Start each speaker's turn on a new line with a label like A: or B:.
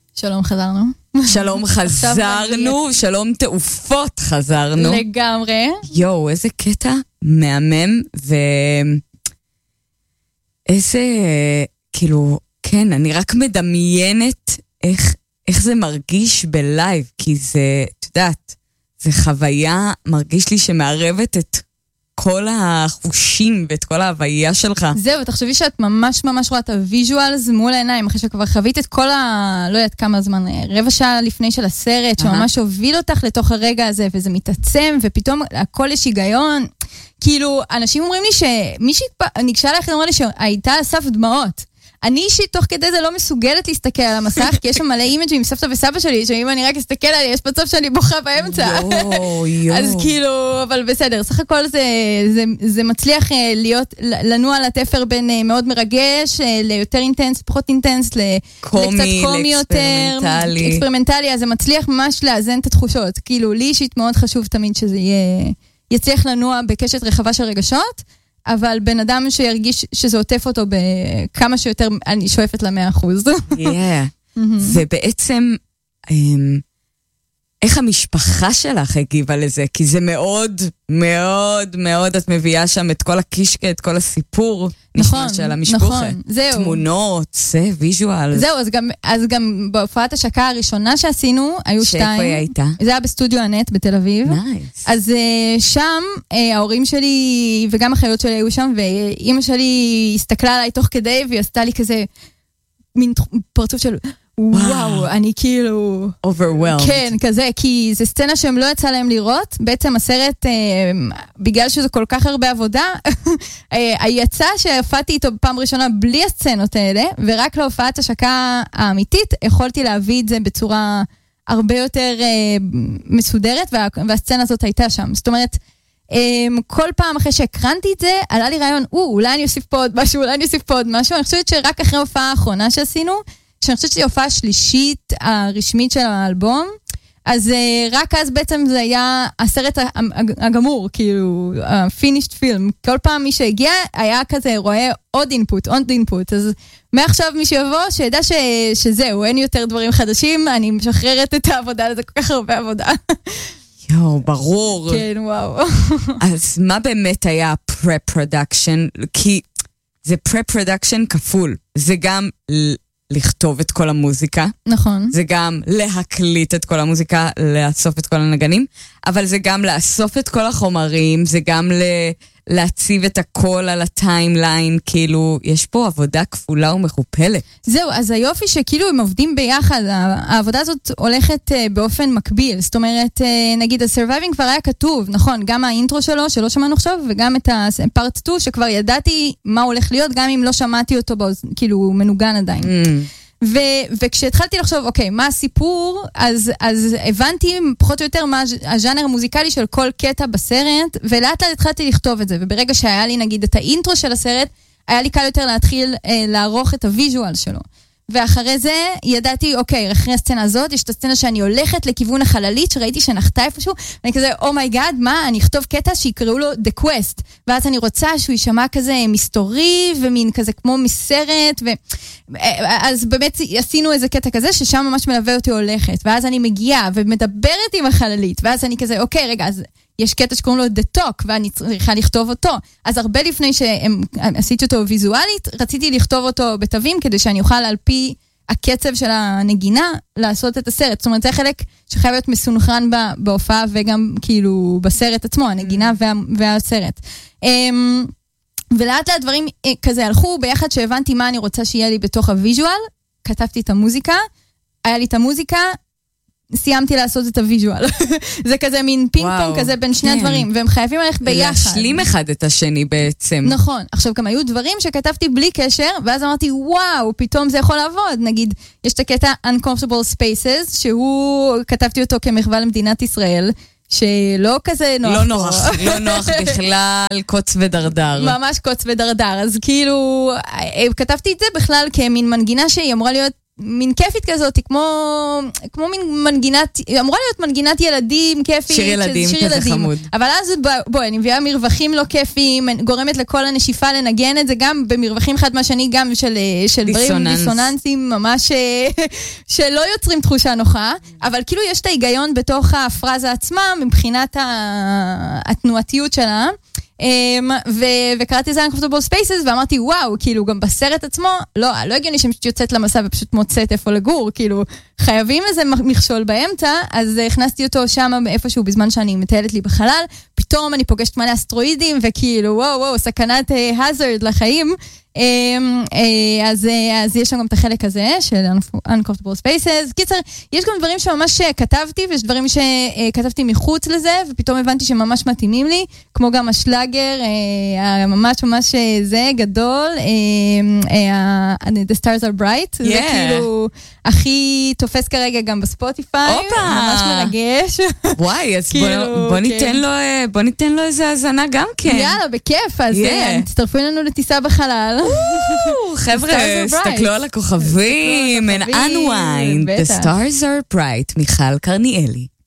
A: שלום, חזרנו.
B: שלום, חזרנו, שלום תעופות, חזרנו.
A: לגמרי.
B: יואו, איזה קטע מהמם, ואיזה, כאילו, כן, אני רק מדמיינת איך זה מרגיש בלייב, כי זה, את יודעת, זה חוויה, מרגיש לי שמערבת את כל החושים ואת כל ההוויה שלך.
A: זהו, תחשבי שאת ממש ממש רואה את הוויז'ואלס מול העיניים, אחרי שכבר חווית את כל לא יודעת כמה זמן, רבע שעה לפני של הסרט, שממש הוביל אותך לתוך הרגע הזה, וזה מתעצם, ופתאום הכל יש היגיון. כאילו, אנשים אומרים לי שמישהי ניגשה לך, אמרה לי שהייתה על סף דמעות. אני אישית תוך כדי זה לא מסוגלת להסתכל על המסך, כי יש שם מלא אימג'ים עם סבתא וסבא שלי, שאם אני רק אסתכל עלי, יש מצב שאני בוכה באמצע. אז כאילו, אבל בסדר, סך הכל זה מצליח להיות, לנוע על התפר בין מאוד מרגש, ליותר אינטנס, פחות אינטנס, לקצת קומי יותר, אקספרימנטלי, אז זה מצליח ממש לאזן את התחושות. כאילו, לי אישית מאוד חשוב תמיד שזה יצליח לנוע בקשת רחבה של רגשות, אבל בן אדם שירגיש שזה עוטף אותו בכמה שיותר, אני שואפת ל100%.
B: ובעצם, איך המשפחה שלך הגיבה לזה? כי זה מאוד, מאוד, מאוד, את מביאה שם את כל הקישקה, את כל הסיפור,
A: נכון,
B: של המשפחה.
A: נכון, זהו.
B: תמונות, זה, ויז'ואל.
A: זהו, אז גם בהופעת השקה הראשונה שעשינו, היו 2.
B: שאיפה היא הייתה?
A: זה היה בסטודיו הנט בתל אביב.
B: נייס.
A: אז שם, ההורים שלי וגם החיות שלי היו שם, ואימא שלי הסתכלה עליי תוך כדי, והיא עשתה לי כזה, מין פרצוף של... וואו, אני כאילו...
B: overwhelmed.
A: כן, כזה, כי זה סצנה שהם לא יצא להם לראות. בעצם הסרט, בגלל שזה כל כך הרבה עבודה, יצא שהפעתי איתו בפעם ראשונה בלי הסצנות האלה, ורק להופעת השקה האמיתית, יכולתי להביא את זה בצורה הרבה יותר מסודרת, והסצנה הזאת הייתה שם. זאת אומרת, כל פעם אחרי שהקרנתי את זה, עלה לי רעיון, אולי אני אוסיף פה עוד משהו, אולי אני אוסיף פה עוד משהו. אני חושבת שרק אחרי ההופעה האחרונה שעשינו, שאני חושבת שזו הופעה השלישית הרשמית של האלבום, אז רק אז בעצם זה היה הסרט הגמור, כאילו, ה-finished film. כל פעם מי שהגיע היה כזה רואה עוד אינפוט, אז מעכשיו מי שיבוא, שידע שזהו, אין יותר דברים חדשים, אני משחררת את העבודה, זה כל כך הרבה עבודה.
B: יואו, ברור.
A: כן, וואו.
B: אז מה באמת היה pre-production? כי זה pre-production כפול, זה גם... לכתוב את כל המוזיקה.
A: נכון.
B: זה גם להקליט את כל המוזיקה, לאסוף את כל הנגנים, אבל זה גם לאסוף את כל החומרים, זה גם להציב את הכל על הטיימליין, כאילו, יש פה עבודה כפולה ומכופלת.
A: זהו, אז היופי שכאילו הם עובדים ביחד, העבודה הזאת הולכת באופן מקביל, זאת אומרת, נגיד, ה-Surviving כבר היה כתוב, נכון, גם האינטרו שלו, שלא שמענו עכשיו, וגם את ה-Part 2, שכבר ידעתי מה הולך להיות, גם אם לא שמעתי אותו, כאילו, מנוגן עדיין. וכשהתחלתי לחשוב, אוקיי, מה הסיפור, אז הבנתי פחות או יותר מה הז'אנר המוזיקלי של כל קטע בסרט, ולאט לאט התחלתי לכתוב את זה, וברגע שהיה לי נגיד את האינטרו של הסרט, היה לי קל יותר להתחיל לערוך את הוויז'ואל שלו. ואחרי זה ידעתי, אוקיי, אחרי הסצנה הזאת, יש את הסצנה שאני הולכת לכיוון החללית, שראיתי שנחתה איפשהו, ואני כזה, אומייגאד, מה? אני אכתוב קטע שיקראו לו The Quest, ואז אני רוצה שהוא יישמע כזה מסתורי, ומין כזה כמו מסרט, אז באמת עשינו איזה קטע כזה, ששם ממש מלווה אותי הולכת, ואז אני מגיעה ומדברת עם החללית, ואז אני כזה, אוקיי, רגע, אז יש קטע שקוראים לו The Talk, ואני צריכה לכתוב אותו. אז הרבה לפני שעשיתי אותו ויזואלית, רציתי לכתוב אותו בתווים, כדי שאני אוכל על פי הקצב של הנגינה, לעשות את הסרט. זאת אומרת, זה חלק שחייב להיות מסונכרן בהופעה, וגם כאילו בסרט עצמו, הנגינה והסרט. ולאט לאט דברים כזה הלכו ביחד, שהבנתי מה אני רוצה שיהיה לי בתוך הוויזואל, כתבתי את המוזיקה, היה לי את המוזיקה, סיימתי לעשות את הוויז'ואל. זה כזה מין פינג פונג כזה בין שני הדברים, והם חייבים ללכת ביחד.
B: להשלים אחד את השני בעצם.
A: נכון. עכשיו, גם היו דברים שכתבתי בלי קשר, ואז אמרתי, וואו, פתאום זה יכול לעבוד. נגיד, יש את הקטע Uncomfortable Spaces, שהוא, כתבתי אותו כמחווה למדינת ישראל, שלא כזה נוח.
B: לא נוח בכלל, קוץ ודרדר.
A: ממש קוץ ודרדר. אז כאילו, כתבתי את זה בכלל כמין מנגינה שהיא אמורה להיות מין כיפית כזאת, כמו מין מנגינת, אמורה להיות מנגינת ילדים כיפית.
B: שיר ילדים כזה חמוד.
A: אבל אז בואי, אני מביאה מרווחים לא כיפיים, גורמת לכל הנשיפה לנגן את זה, גם במרווחים אחד מהשני, גם של דברים דיסוננסים, ממש שלא יוצרים תחושה נוחה, אבל כאילו יש את ההיגיון בתוך הפרזה עצמה, מבחינת התנועתיות שלה, וקראתי זה Uncomfortable Spaces, ואמרתי, וואו, כאילו, גם בסרט עצמו, לא הגיוני שפשוט יוצאת למסע ופשוט מוצאת איפה לגור, כאילו, חייבים איזה מכשול באמצע, אז הכנסתי אותו שם איפשהו בזמן שאני מטיילת לי בחלל, פתאום אני פוגשת מלא אסטרואידים, וכאילו, וואו, סכנת hazard לחיים, אז יש שם גם את החלק הזה של Uncomfortable Spaces. קיצר, יש גם דברים שממש כתבתי, ויש דברים שכתבתי מחוץ לזה, ופתאום הבנתי שממש מתאימים לי, כמו גם השלאגר, ממש זה גדול, The Stars Are Bright, זה כאילו הכי תופס כרגע גם בספוטיפיי, ממש מרגש.
B: וואי, אז בוא ניתן לו איזה הזנה גם כן.
A: יאללה, בכיף, אז תצטרפו לנו לטיסה בחלל.
B: חבר'ה, הסתכלו על הכוכבים, and unwind, the stars are bright, מיכל קרניאלי.